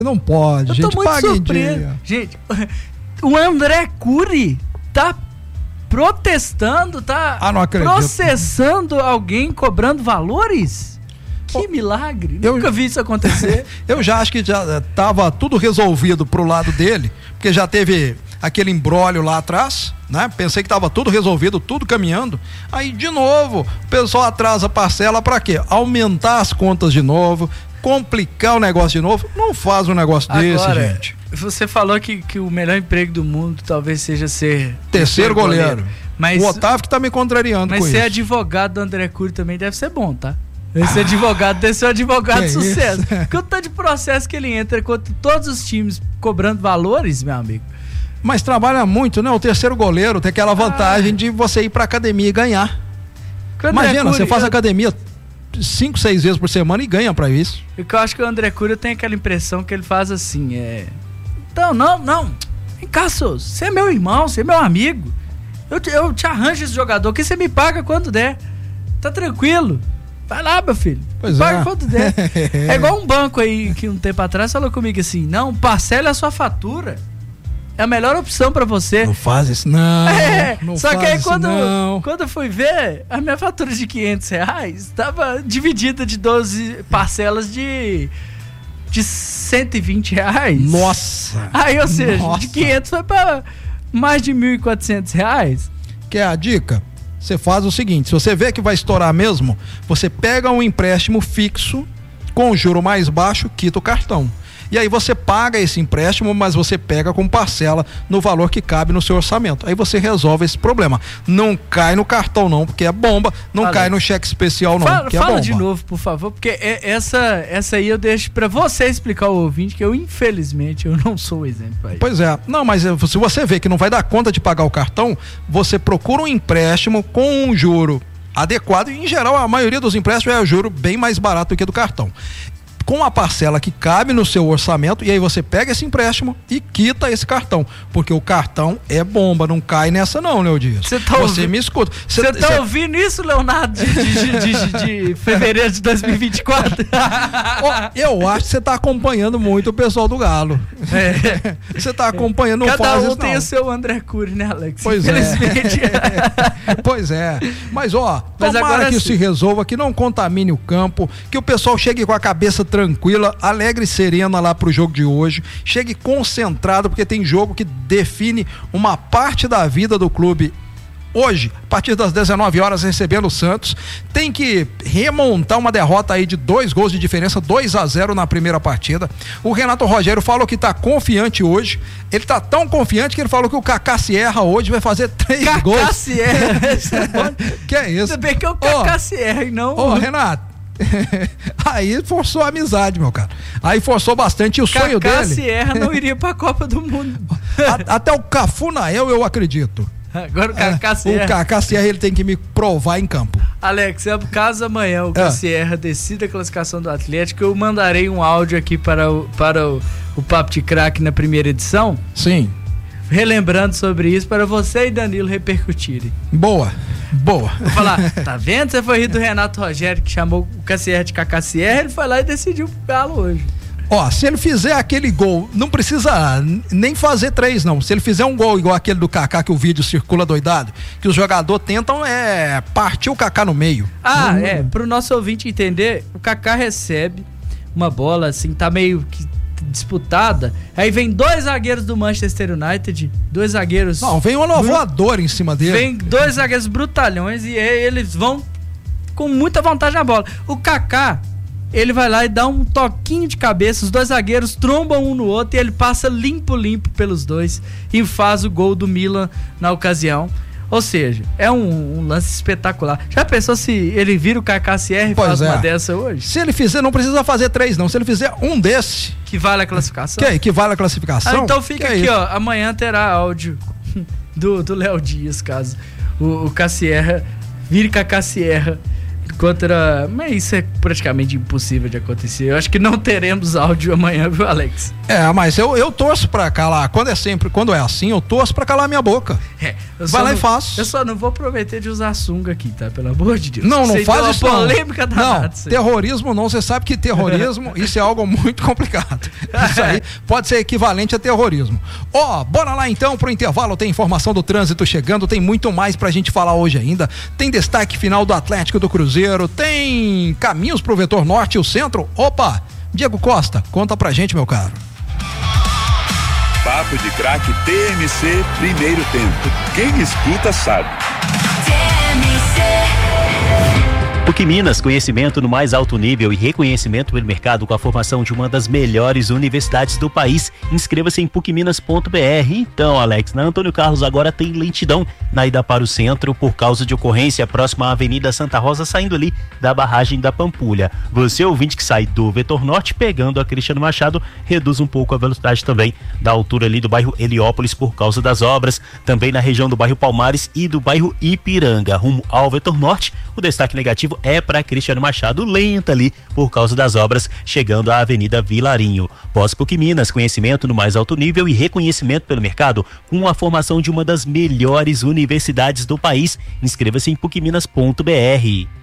Não pode, gente, paga em dia. Gente, o André Cury tá protestando, tá processando alguém cobrando valores? Que milagre, nunca vi isso acontecer. Eu já acho que já estava tudo resolvido pro lado dele, porque já teve aquele imbróglio lá atrás, né? Pensei que estava tudo resolvido, tudo caminhando. Aí, de novo, o pessoal atrasa a parcela para quê? Aumentar as contas de novo, complicar o negócio de novo. Não faz um negócio desse, gente. Você falou que o melhor emprego do mundo talvez seja ser terceiro goleiro. Mas, o Otávio que tá me contrariando com isso. Mas ser advogado do André Cury também deve ser bom, tá? Esse advogado deve ser um advogado de sucesso. Porque o tanto de processo que ele entra contra todos os times cobrando valores, meu amigo. Mas trabalha muito, né? O terceiro goleiro tem aquela vantagem de você ir pra academia e ganhar. Imagina, você faz academia 5, 6 vezes por semana e ganha pra isso. Eu acho que o André Cury tem aquela impressão que ele faz assim, Então, não. Vem cá, Souza, você é meu irmão, você é meu amigo. Eu te arranjo esse jogador que você me paga quando der. Tá tranquilo. Vai lá, meu filho. Paga quando der. É igual um banco aí que um tempo atrás falou comigo assim: não, parcela a sua fatura. É a melhor opção pra você. Não faz isso, não. Não só que aí quando eu fui ver, a minha fatura de R$500 estava dividida de 12 parcelas de R$120. Nossa! Aí, ou seja, de 500 foi pra mais de R$1.400. Quer a dica? Você faz o seguinte: se você vê que vai estourar mesmo, você pega um empréstimo fixo com juro mais baixo, quita o cartão. E aí você paga esse empréstimo, mas você pega com parcela no valor que cabe no seu orçamento. Aí você resolve esse problema. Não cai no cartão não, porque é bomba. Não cai no cheque especial não, porque é bomba. Fala de novo, por favor, porque essa aí eu deixo pra você explicar ao ouvinte, que infelizmente, eu não sou o exemplo aí. Pois é. Não, mas se você vê que não vai dar conta de pagar o cartão, você procura um empréstimo com um juro adequado, e em geral a maioria dos empréstimos é o juro bem mais barato do que do cartão, com a parcela que cabe no seu orçamento, e aí você pega esse empréstimo e quita esse cartão, porque o cartão é bomba, não cai nessa não, Léo Dias. Você me escuta. Você tá ouvindo isso, Leonardo, de fevereiro de 2024? Eu acho que você tá acompanhando muito o pessoal do Galo. Você tá acompanhando, não faz isso não. Cada um tem o seu André Cury, né, Alex? Pois infelizmente. Pois é. Mas tomara agora que isso se resolva, que não contamine o campo, que o pessoal chegue com a cabeça tranquila, alegre e serena lá pro jogo de hoje, chegue concentrado, porque tem jogo que define uma parte da vida do clube hoje, a partir das 19 horas, recebendo o Santos. Tem que remontar uma derrota aí de 2 gols de diferença, 2-0 na primeira partida. O Renato Rogério falou que tá confiante hoje. Ele tá tão confiante que ele falou que o Kaká Sierra hoje vai fazer 3 gols. Kaká Sierra. Que é isso? Ainda bem que é o Kaká Sierra e não... Renato, aí forçou a amizade, meu cara. Aí forçou bastante, e o sonho dele... Kaká Sierra não iria pra Copa do Mundo. Até o Cafunael eu acredito. Agora o Kaká Sierra. O Kaká Sierra, ele tem que me provar em campo. Alex, caso amanhã o Kaká Sierra decida a classificação do Atlético, eu mandarei um áudio aqui para o Papo de Craque na primeira edição. Sim. Relembrando sobre isso para você e Danilo repercutirem. Boa. Vou falar, tá vendo? Você foi rir do Renato Rogério, que chamou o Kaká Sierra de Kaká Sierra, ele foi lá e decidiu pro Galo hoje. Se ele fizer aquele gol, não precisa nem fazer 3 não. Se ele fizer um gol igual aquele do Kaká, que o vídeo circula doidado, que os jogadores tentam partir o Kaká no meio. Pro nosso ouvinte entender, o Kaká recebe uma bola assim, tá meio que disputada, aí vem 2 zagueiros do Manchester United, 2 zagueiros... Não, vem um voador em cima dele. Vem 2 zagueiros brutalhões e eles vão com muita vantagem na bola. O Kaká, ele vai lá e dá um toquinho de cabeça, os 2 zagueiros trombam um no outro e ele passa limpo pelos 2 e faz o gol do Milan na ocasião. Ou seja, é um lance espetacular. Já pensou se ele vira o Kaká Sierra e faz uma dessa hoje? Se ele fizer, não precisa fazer 3 não. Se ele fizer um desse... Que vale a classificação? Que vale a classificação? Então fica aqui, amanhã terá áudio do Léo Dias, caso o Kaká Sierra vire Kaká Sierra Mas isso é praticamente impossível de acontecer. Eu acho que não teremos áudio amanhã, viu, Alex? Mas eu torço pra calar. Quando é assim, eu torço pra calar minha boca. Vai lá e faço. Eu só não vou prometer de usar sunga aqui, tá? Pelo amor de Deus. Não faz isso. Polêmica danada. Não, terrorismo não. Você sabe que terrorismo, isso é algo muito complicado. Isso aí pode ser equivalente a terrorismo. Bora lá então pro intervalo. Tem informação do trânsito chegando, tem muito mais pra gente falar hoje ainda. Tem destaque final do Atlético, do Cruzeiro, tem caminhos pro Vetor Norte e o Centro. Diego Costa, conta pra gente, meu caro. Papo de Craque TMC, primeiro tempo. Quem escuta sabe. PUC Minas, conhecimento no mais alto nível e reconhecimento pelo mercado com a formação de uma das melhores universidades do país. Inscreva-se em pucminas.br. Então, Alex, na Antônio Carlos agora tem lentidão na ida para o centro por causa de ocorrência próxima à Avenida Santa Rosa, saindo ali da barragem da Pampulha. Você, ouvinte que sai do Vetor Norte, pegando a Cristiano Machado, reduz um pouco a velocidade também da altura ali do bairro Heliópolis por causa das obras. Também na região do bairro Palmares e do bairro Ipiranga, rumo ao Vetor Norte. O destaque negativo é para Cristiano Machado, lenta ali por causa das obras, chegando à Avenida Vilarinho. Pós-PUC Minas, conhecimento no mais alto nível e reconhecimento pelo mercado com a formação de uma das melhores universidades do país. Inscreva-se em pucminas.br.